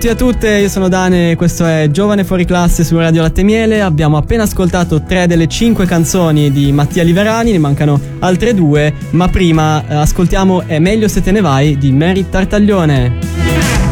tutti e a tutte, io sono Dane, questo è Giovane Fuori Classe su Radio Latte Miele. Abbiamo appena ascoltato 3 delle 5 canzoni di Mattia Liverani, ne mancano altre 2, ma prima ascoltiamo È meglio se te ne vai di Mary Tartaglione.